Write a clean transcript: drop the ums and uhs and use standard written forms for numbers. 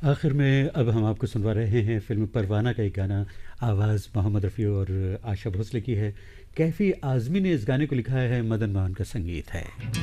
आखिर में अब हम आपको सुनवा रहे हैं फ़िल्म परवाना का एक गाना। आवाज़ मोहम्मद रफ़ी और आशा भोसले की है। कैफ़ी आज़मी ने इस गाने को लिखा है, मदन मोहन का संगीत है।